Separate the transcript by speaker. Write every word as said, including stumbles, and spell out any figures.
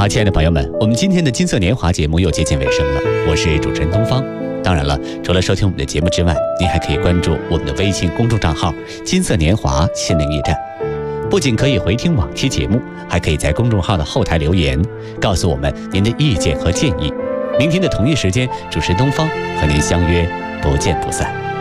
Speaker 1: 好，亲爱的朋友们，我们今天的金色年华节目又接近尾声了，我是主持人东方。当然了，除了收听我们的节目之外，您还可以关注我们的微信公众账号金色年华心灵驿站，不仅可以回听往期节目，还可以在公众号的后台留言，告诉我们您的意见和建议。明天的同一时间，主持人东方和您相约不见不散。